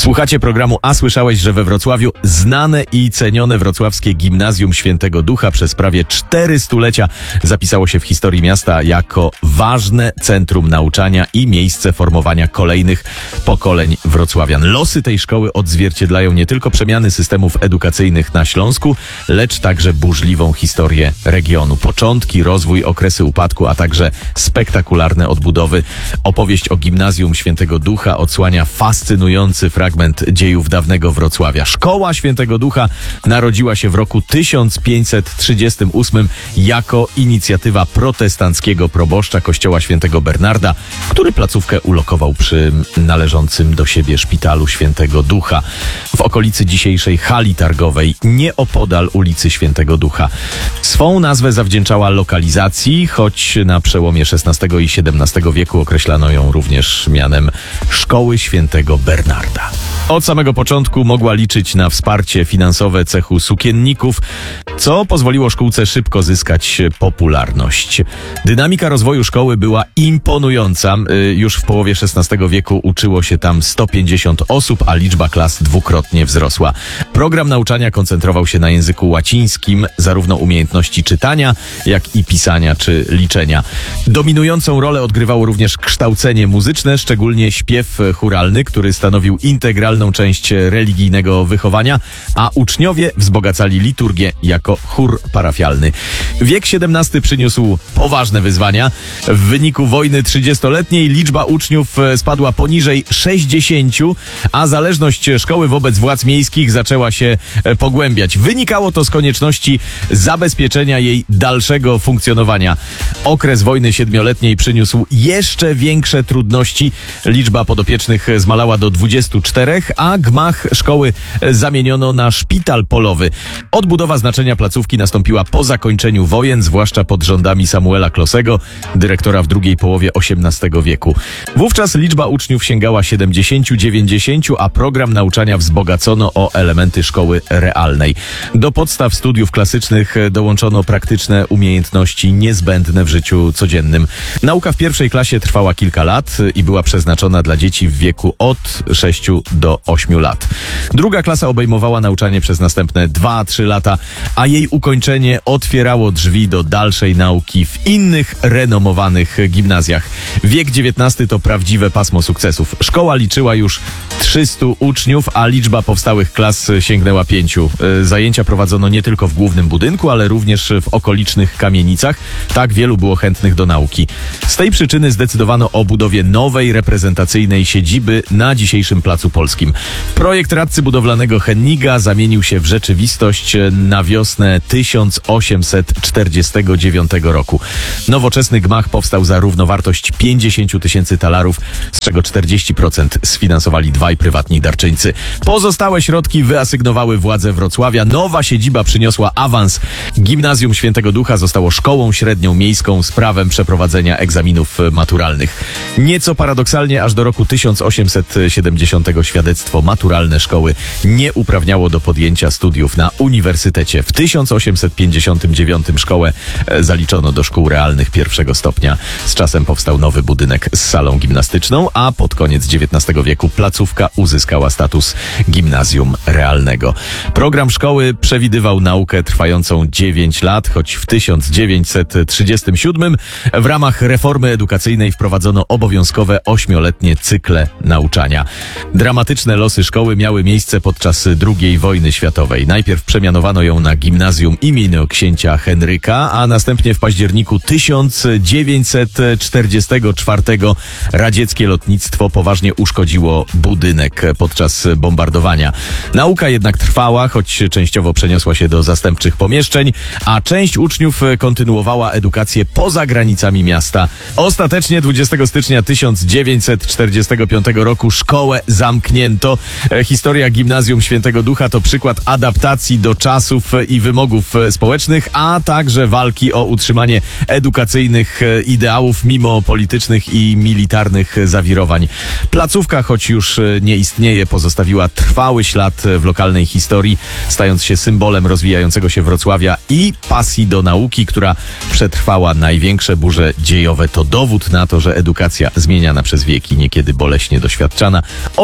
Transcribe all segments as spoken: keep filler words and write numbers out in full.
Słuchacie programu A słyszałeś, że we Wrocławiu znane i cenione wrocławskie Gimnazjum Świętego Ducha przez prawie cztery stulecia zapisało się w historii miasta jako ważne centrum nauczania i miejsce formowania kolejnych pokoleń wrocławian. Losy tej szkoły odzwierciedlają nie tylko przemiany systemów edukacyjnych na Śląsku, lecz także burzliwą historię regionu. Początki, rozwój, okresy upadku, a także spektakularne odbudowy. Opowieść o Gimnazjum Świętego Ducha odsłania fascynujący fragment dziejów dawnego Wrocławia. Szkoła Świętego Ducha narodziła się w roku tysiąc pięćset trzydziestym ósmym jako inicjatywa protestanckiego proboszcza kościoła Świętego Bernarda, który placówkę ulokował przy należącym do siebie Szpitalu Świętego Ducha w okolicy dzisiejszej hali targowej, nieopodal ulicy Świętego Ducha. Swą nazwę zawdzięczała lokalizacji, choć na przełomie szesnastego i siedemnastego wieku określano ją również mianem Szkoły Świętego Bernarda. Od samego początku mogła liczyć na wsparcie finansowe cechu sukienników, co pozwoliło szkółce szybko zyskać popularność. Dynamika rozwoju szkoły była imponująca. Już w połowie szesnastego wieku uczyło się tam sto pięćdziesiąt osób, a liczba klas dwukrotnie wzrosła. Program nauczania koncentrował się na języku łacińskim, zarówno umiejętności czytania, jak i pisania czy liczenia. Dominującą rolę odgrywało również kształcenie muzyczne, szczególnie śpiew chóralny, który stanowił integralną część religijnego wychowania, a uczniowie wzbogacali liturgię jako chór parafialny. Wiek siedemnasty przyniósł poważne wyzwania. W wyniku wojny trzydziestoletniej liczba uczniów spadła poniżej sześćdziesięciu, a zależność szkoły wobec władz miejskich zaczęła się pogłębiać. Wynikało to z konieczności zabezpieczenia jej dalszego funkcjonowania. Okres wojny siedmioletniej przyniósł jeszcze większe trudności. Liczba podopiecznych zmalała do dwudziestu czterech, a gmach szkoły zamieniono na szpital polowy. Odbudowa znaczenia placówki nastąpiła po zakończeniu wojen, zwłaszcza pod rządami Samuela Klosego, dyrektora w drugiej połowie osiemnastego wieku. Wówczas liczba uczniów sięgała siedemdziesięciu dziewięćdziesięciu, a program nauczania wzbogacono o elementy szkoły realnej. Do podstaw studiów klasycznych dołączono praktyczne umiejętności niezbędne w życiu codziennym. Nauka w pierwszej klasie trwała kilka lat i była przeznaczona dla dzieci w wieku od sześciu do ośmiu lat. Druga klasa obejmowała nauczanie przez następne dwa a trzy lata, a jej ukończenie otwierało drzwi do dalszej nauki w innych renomowanych gimnazjach. Wiek dziewiętnasty to prawdziwe pasmo sukcesów. Szkoła liczyła już trzystu uczniów, a liczba powstałych klas sięgnęła pięciu. Zajęcia prowadzono nie tylko w głównym budynku, ale również w okolicznych kamienicach. Tak wielu było chętnych do nauki. Z tej przyczyny zdecydowano o budowie nowej, reprezentacyjnej siedziby na dzisiejszym Placu Polskim. Projekt radcy budowlanego Henniga zamienił się w rzeczywistość na wiosnę tysiąc osiemset czterdziestego dziewiątego roku. Nowoczesny gmach powstał za równowartość pięćdziesięciu tysięcy talarów, z czego czterdzieści procent sfinansowali dwaj prywatni darczyńcy. Pozostałe środki wyasygnowały władze Wrocławia. Nowa siedziba przyniosła awans. Gimnazjum Świętego Ducha zostało szkołą średnią miejską z prawem przeprowadzenia egzaminów maturalnych. Nieco paradoksalnie aż do roku tysiąc osiemset siedemdziesiątego świadectwo maturalne szkoły nie uprawniało do podjęcia studiów na uniwersytecie. W tysiąc osiemset pięćdziesiątym dziewiątym szkołę zaliczono do szkół realnych pierwszego stopnia. Z czasem powstał nowy budynek z salą gimnastyczną, a pod koniec dziewiętnastego wieku placówka uzyskała status gimnazjum realnego. Program szkoły przewidywał naukę trwającą dziewięć lat, choć w tysiąc dziewięćset trzydziestym siódmym w ramach reformy edukacyjnej wprowadzono obowiązkowe ośmioletnie cykle nauczania. Dramatyczne losy szkoły miały miejsce podczas drugiej wojny światowej. Najpierw przemianowano ją na gimnazjum imienia księcia Henryka, a następnie w październiku tysiąc dziewięćset czterdziestego czwartego radzieckie lotnictwo poważnie uszkodziło budynek podczas bombardowania. Nauka jednak trwała, choć częściowo przeniosła się do zastępczych pomieszczeń, a część uczniów kontynuowała edukację poza granicami miasta. Ostatecznie dwudziestego stycznia tysiąc dziewięćset czterdziestego piątego roku szkołę zamknięto. Historia Gimnazjum Świętego Ducha to przykład adaptacji do czasów i wymogów społecznych, a także walki o utrzymanie edukacyjnych ideałów mimo politycznych i militarnych zawirowań. Placówka, choć już nie istnieje, pozostawiła trwały ślad w lokalnej historii, stając się symbolem rozwijającego się Wrocławia i pasji do nauki, która przetrwała największe burze dziejowe. To dowód na to, że edukacja zmieniana przez wieki, niekiedy boleśnie doświadczana, odgrywa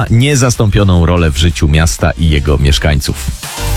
niezastąpioną rolę w życiu miasta i jego mieszkańców.